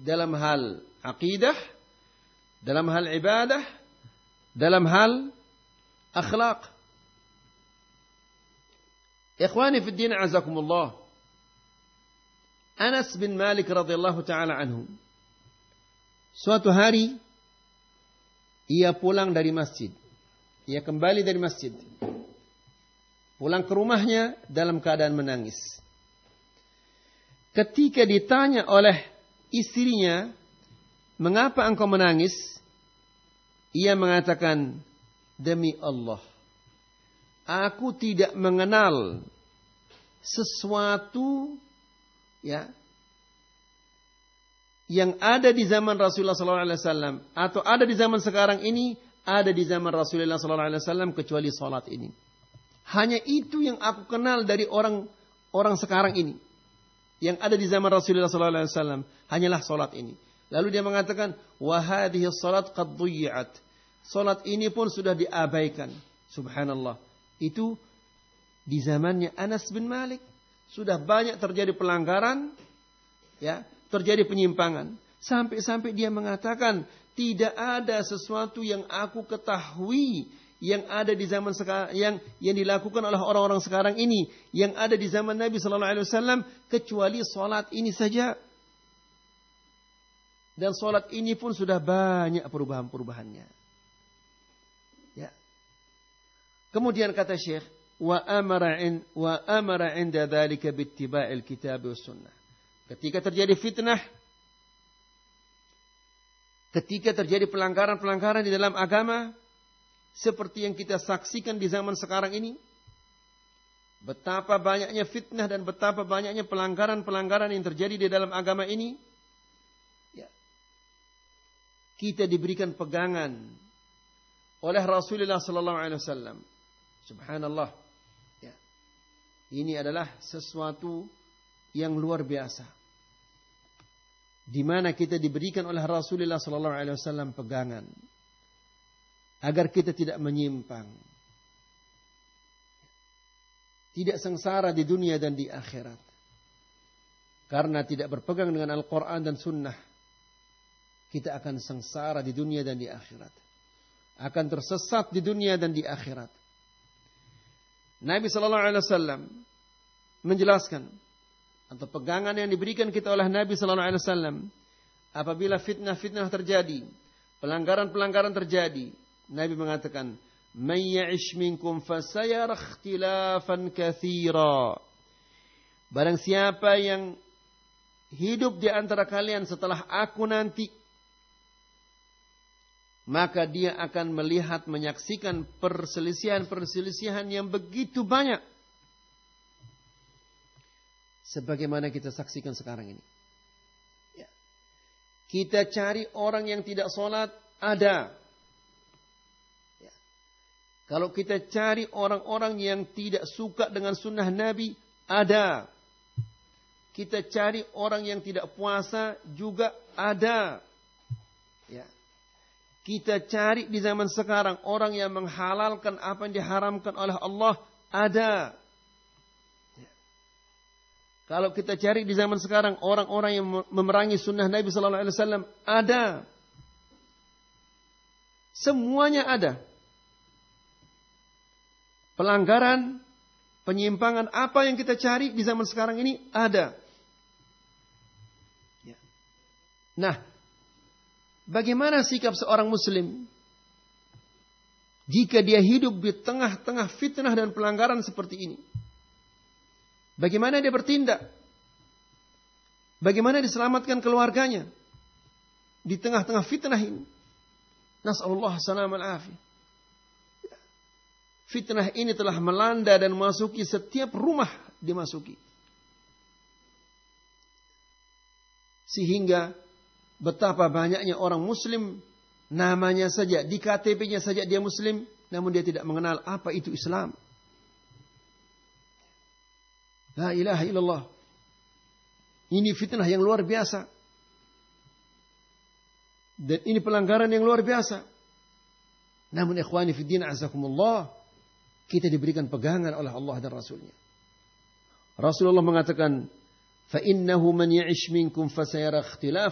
dalam hal aqidah, dalam hal ibadah, dalam hal akhlak. Ikhwani fi din azakumullah. Anas bin Malik radhiyallahu taala anhu. Suatu hari ia pulang dari masjid. Ia kembali dari masjid. Pulang ke rumahnya dalam keadaan menangis. Ketika ditanya oleh istrinya, "Mengapa engkau menangis?" Ia mengatakan, "Demi Allah, aku tidak mengenal sesuatu yang ada di zaman Rasulullah SAW atau ada di zaman sekarang ini, ada di zaman Rasulullah SAW kecuali salat ini. Hanya itu yang aku kenal dari orang sekarang ini. Yang ada di zaman Rasulullah SAW hanyalah salat ini." Lalu dia mengatakan, "Wa hadhihi salat qad dhuyyi'at." Salat ini pun sudah diabaikan. Subhanallah. Itu di zamannya Anas bin Malik. Sudah banyak terjadi pelanggaran, terjadi penyimpangan. Sampai-sampai dia mengatakan, tidak ada sesuatu yang aku ketahui yang ada di zaman sekarang, yang dilakukan oleh orang-orang sekarang ini, yang ada di zaman Nabi sallallahu alaihi wasallam kecuali salat ini saja. Dan salat ini pun sudah banyak perubahan-perubahannya. Ya. Kemudian kata Syekh, wa amara 'inda dzalika biittiba'il kitab was sunnah. Ketika terjadi fitnah, ketika terjadi pelanggaran-pelanggaran di dalam agama, seperti yang kita saksikan di zaman sekarang ini, betapa banyaknya fitnah dan betapa banyaknya pelanggaran-pelanggaran yang terjadi di dalam agama ini, kita diberikan pegangan oleh Rasulullah sallallahu alaihi wasallam. Subhanallah. Ini adalah sesuatu yang luar biasa, di mana kita diberikan oleh Rasulullah sallallahu alaihi wasallam pegangan agar kita tidak menyimpang, tidak sengsara di dunia dan di akhirat. Karena tidak berpegang dengan Al-Quran dan Sunnah, kita akan sengsara di dunia dan di akhirat, akan tersesat di dunia dan di akhirat. Nabi sallallahu alaihi wasallam menjelaskan, atau pegangan yang diberikan kita oleh Nabi sallallahu alaihi wasallam, apabila fitnah-fitnah terjadi, pelanggaran-pelanggaran terjadi, Nabi mengatakan, "Man ya'ish minkum fasayara ikhtilafan katsira." Barang siapa yang hidup di antara kalian setelah aku nanti, maka dia akan melihat, menyaksikan perselisihan-perselisihan yang begitu banyak. Sebagaimana kita saksikan sekarang ini. Kita cari orang yang tidak sholat, ada. Kalau kita cari orang-orang yang tidak suka dengan sunnah Nabi, ada. Kita cari orang yang tidak puasa, juga ada. Kita cari di zaman sekarang orang yang menghalalkan apa yang diharamkan oleh Allah, ada. Kalau kita cari di zaman sekarang orang-orang yang memerangi sunnah Nabi sallallahu alaihi wasallam, ada. Semuanya ada. Pelanggaran, penyimpangan apa yang kita cari di zaman sekarang ini ada. Nah, bagaimana sikap seorang muslim jika dia hidup di tengah-tengah fitnah dan pelanggaran seperti ini? Bagaimana dia bertindak? Bagaimana diselamatkan keluarganya di tengah-tengah fitnah ini? Nas'alullah salam al-afiyah. Fitnah ini telah melanda dan memasuki setiap rumah dimasuki. Sehingga betapa banyaknya orang muslim, namanya saja, di KTP-nya saja dia muslim, namun dia tidak mengenal apa itu Islam. La ilaha illallah. Ini fitnah yang luar biasa. Dan ini pelanggaran yang luar biasa. Namun ikhwani fi din azakumullah, kita diberikan pegangan oleh Allah dan Rasulnya. Rasulullah mengatakan, فَإِنَّهُ مَنْ يَعِشْ مِنْكُمْ فَسَيَرَى اخْتِلَافًا